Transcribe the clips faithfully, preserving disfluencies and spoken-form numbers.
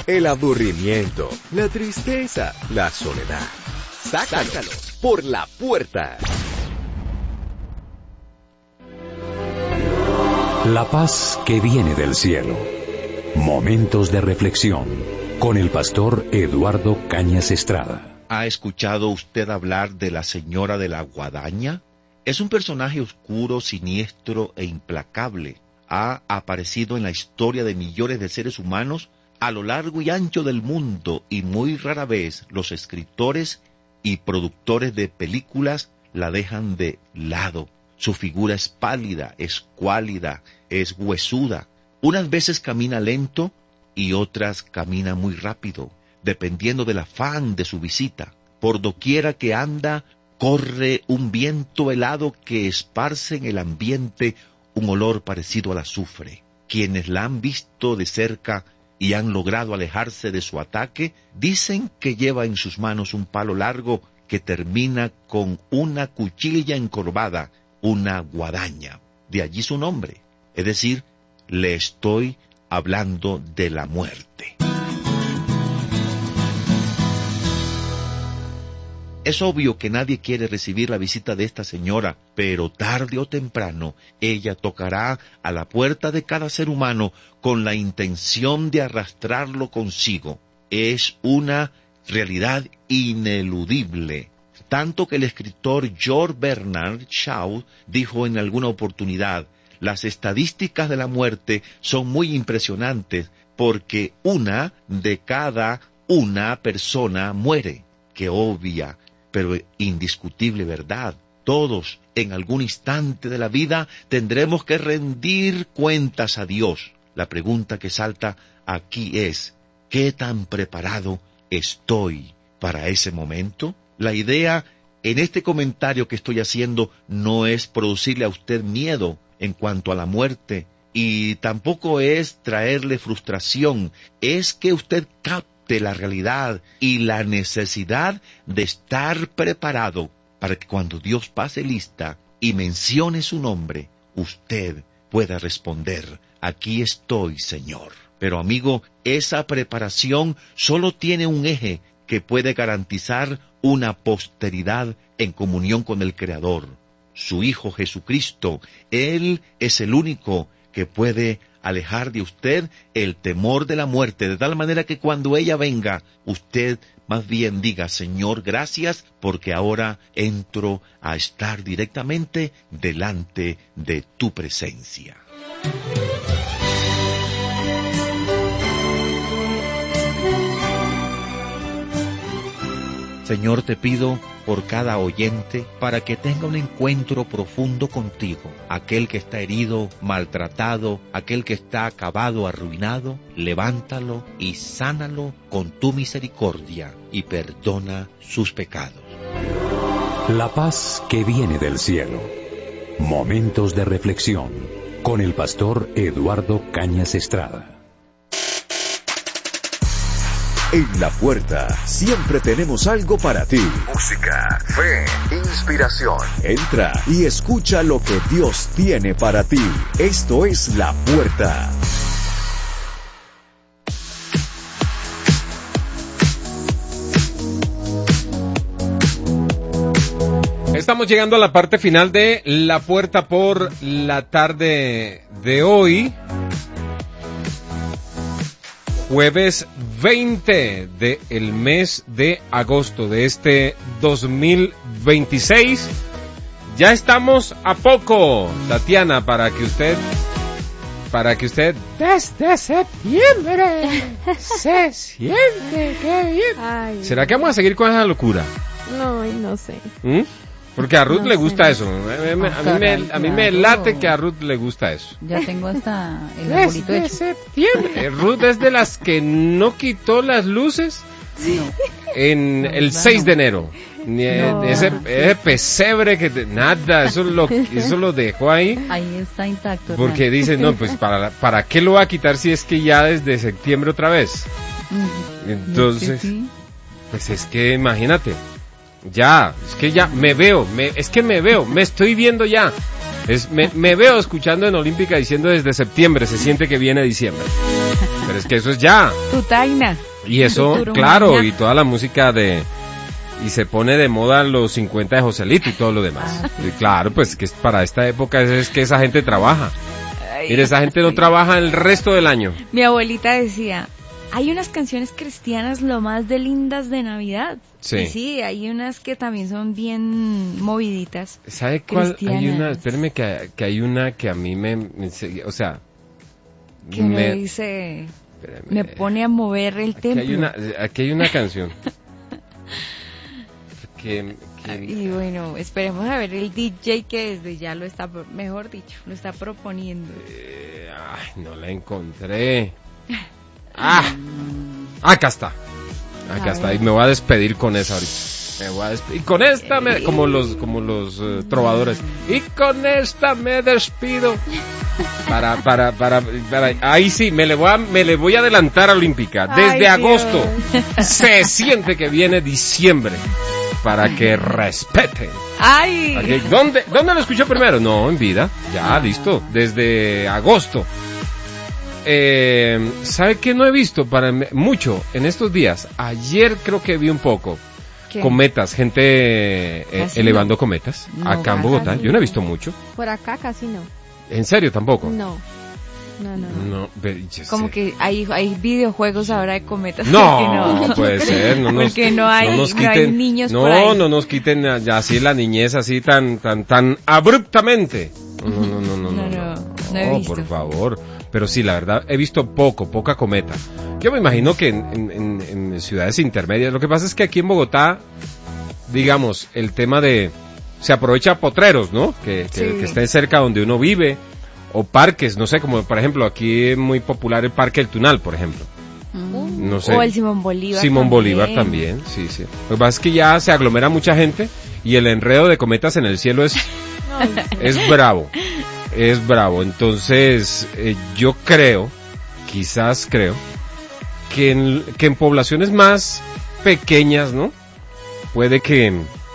el aburrimiento, la tristeza, la soledad. Sácalos por la puerta. La paz que viene del cielo. Momentos de reflexión con el pastor Eduardo Cañas Estrada. ¿Ha escuchado usted hablar de la señora de la guadaña? Es un personaje oscuro, siniestro e implacable. Ha aparecido en la historia de millones de seres humanos a lo largo y ancho del mundo, y muy rara vez los escritores y productores de películas la dejan de lado. Su figura es pálida, escuálida, es huesuda. Unas veces camina lento y otras camina muy rápido, dependiendo del afán de su visita. Por doquiera que anda, corre un viento helado que esparce en el ambiente un olor parecido al azufre. Quienes la han visto de cerca y han logrado alejarse de su ataque, dicen que lleva en sus manos un palo largo que termina con una cuchilla encorvada, una guadaña. De allí su nombre. Es decir, le estoy hablando de la muerte. Es obvio que nadie quiere recibir la visita de esta señora, pero tarde o temprano ella tocará a la puerta de cada ser humano con la intención de arrastrarlo consigo. Es una realidad ineludible, tanto que el escritor George Bernard Shaw dijo en alguna oportunidad: las estadísticas de la muerte son muy impresionantes porque una de cada una persona muere. Qué obvia pero indiscutible verdad. Todos, en algún instante de la vida, tendremos que rendir cuentas a Dios. La pregunta que salta aquí es: ¿qué tan preparado estoy para ese momento? La idea en este comentario que estoy haciendo no es producirle a usted miedo en cuanto a la muerte, y tampoco es traerle frustración. Es que usted capte la realidad y la necesidad de estar preparado para que cuando Dios pase lista y mencione su nombre, usted pueda responder: aquí estoy, Señor. Pero amigo, esa preparación solo tiene un eje que puede garantizar una posteridad en comunión con el Creador, su Hijo Jesucristo. Él es el único que puede alejar de usted el temor de la muerte, de tal manera que cuando ella venga, usted más bien diga: Señor, gracias, porque ahora entro a estar directamente delante de tu presencia. Señor, te pido por cada oyente para que tenga un encuentro profundo contigo. Aquel que está herido, maltratado, aquel que está acabado, arruinado, levántalo y sánalo con tu misericordia y perdona sus pecados. La paz que viene del cielo. Momentos de reflexión con el pastor Eduardo Cañas Estrada. En la puerta siempre tenemos algo para ti. Música, fe, inspiración. Entra y escucha lo que Dios tiene para ti. Esto es La Puerta. Estamos llegando a la parte final de La Puerta por la tarde de hoy. Jueves veinte del mes de agosto de este dos mil veintiséis. Ya estamos a poco, Tatiana, para que usted, para que usted desde septiembre se siente que bien. Ay, ¿Será que vamos a seguir con esa locura? No, no sé. ¿Mm? Porque a Ruth no le sé, gusta no eso. sé. A mí, Ah, a mí caray, me, a mí me claro. late que a Ruth le gusta eso. Ya tengo hasta el arbolito Desde hecho. septiembre. Eh, Ruth es de las que no quitó las luces en No, el claro. seis de enero. Ni eh, No. ese, ese pesebre que te- nada, eso lo, eso lo dejó ahí. Ahí está intacto. Porque hermano. dice, no, pues para, para qué lo va a quitar si es que ya desde septiembre otra vez. Mm, Entonces, y es que sí. pues es que imagínate, ya, es que ya me veo, me, es que me veo, me estoy viendo ya. Es, me, me veo escuchando en Olímpica diciendo desde septiembre, se siente que viene diciembre. Pero es que eso es ya. Tu taina. Y eso, Futuro claro, mañana. y toda la música de... Y se pone de moda los cincuenta de Joselito y todo lo demás. Ah, Y claro, pues que es para esta época es, es que esa gente trabaja. Ay, Mire, esa gente no sí. trabaja el resto del año. Mi abuelita decía, hay unas canciones cristianas lo más de lindas de Navidad. Sí. Y sí, hay unas que también son bien moviditas. ¿Sabe cuál? Hay una, Cristianas. espérame que, que hay una que a mí me, me se- o sea, Que me, dice, espérame. me pone a mover el Aquí templo. hay una, aquí hay una canción. que, que- Y bueno, esperemos a ver el D J que desde ya lo está, pro- mejor dicho, lo está proponiendo. eh, ay, no la encontré. Ah, acá está. Acá A está. ver. Y me voy a despedir con esa ahorita. Me voy a despedir. Y con esta me, como los, como los eh, trovadores. Y con esta me despido. Para, para, para, para, ahí sí, me le voy a, me le voy a adelantar a Olímpica. Desde Ay, agosto Dios. se siente que viene diciembre. Para que respeten. ¡Ay! Aquí- ¿Dónde, ¿Dónde lo escuchó primero? No, en vida. Ya, listo. Desde agosto. Eh, ¿Sabe qué no he visto para me- mucho en estos días? Ayer creo que vi un poco. ¿Qué? Cometas, gente eh, Casi elevando no. cometas. No, Acá en Bogotá. casi Yo no he no. visto mucho. Por acá casi no. ¿En serio tampoco? No. No, no, no. No, pero yo Como sé. que hay, hay videojuegos ahora de cometas. No, porque no puede ser, no nos, Porque no hay- nos no hay quiten, niños no, por ahí. no nos quiten a- ya así la niñez así tan, tan, tan abruptamente. No, no, no, no, no, No, no, no he no, visto. por favor. Pero sí, la verdad, he visto poco, poca cometa. Yo me imagino que en, en, en- en ciudades intermedias, lo que pasa es que aquí en Bogotá, digamos, el tema de, se aprovecha potreros, ¿no? Que, que, Sí. que estén cerca donde uno vive, o parques, no sé, como por ejemplo, aquí es muy popular el Parque El Tunal, por ejemplo. Mm. No sé. O el Simón Bolívar. Simón también. Bolívar también, sí, sí. Lo que pasa es que ya se aglomera mucha gente y el enredo de cometas en el cielo es, Ay, sí. es bravo, es bravo. Entonces, eh, yo creo, quizás creo, que en, que en poblaciones más pequeñas, ¿no? Puede que,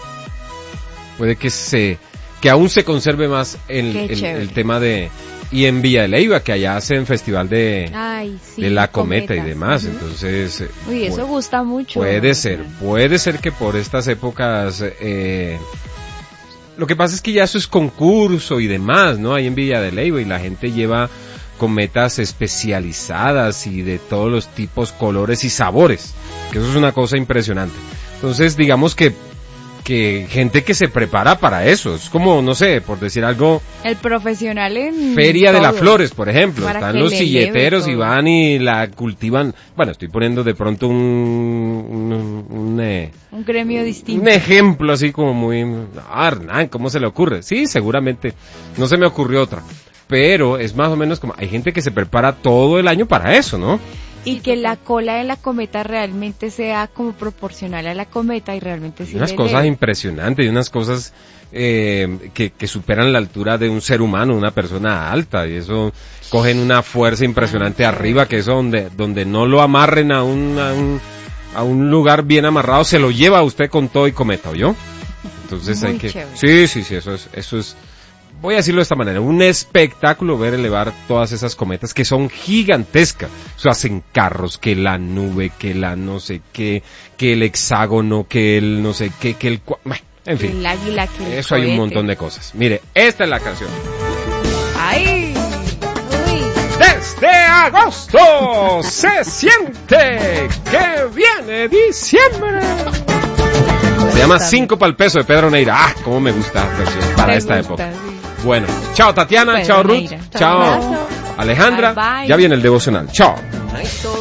puede que se, que aún se conserve más el, Qué el, chévere. el tema de, y en Villa de Leyva, que allá hacen festival de, Ay, sí, de la cometa cometas. y demás, Ujú. entonces... eh, Uy, eso bueno, gusta mucho. puede ser, puede ser que por estas épocas... Eh, lo que pasa es que ya eso es concurso y demás, ¿no? Ahí en Villa de Leyva y la gente lleva cometas especializadas y de todos los tipos, colores y sabores, que eso es una cosa impresionante. Entonces, digamos que que gente que se prepara para eso, es como, no sé, por decir algo, El profesional en Feria de las todo. Flores, por ejemplo. Para Están que los le silleteros y eleve todo. van y la cultivan. Bueno, estoy poniendo de pronto un, un, un, eh, Un gremio distinto. un ejemplo así como muy... Ah, Hernán, ¿cómo se le ocurre? Sí, seguramente. No se me ocurrió otra. Pero es más o menos como... Hay gente que se prepara todo el año para eso, ¿no? Y que la cola de la cometa realmente sea como proporcional a la cometa y realmente sí Y unas le cosas eleve. impresionantes y unas cosas eh, que, que superan la altura de un ser humano, una persona alta, y eso cogen una fuerza impresionante Ah, arriba, que eso donde, donde no lo amarren a un, a un, a un lugar bien amarrado, se lo lleva a usted con todo y cometa, ¿oyó? Entonces Muy hay que... chévere. Sí, sí, sí, eso es, eso es, voy a decirlo de esta manera, un espectáculo ver elevar todas esas cometas que son gigantescas. O sea, hacen carros, que la nube, que la no sé qué, que el hexágono, que el no sé qué, que el... cua- bueno, en fin, El águila que el eso hay un cohete. montón de cosas. Mire, esta es la canción. ¡Ay! Desde agosto se siente que viene diciembre. Se llama Cinco para el peso de Pedro Neira. Ah, cómo me gusta esta canción para Me esta gusta, época. sí. Bueno, chao Tatiana, Pedro chao Ruth, Neira. chao Abrazo. Alejandra. Bye, bye. Ya viene el devocional. Chao.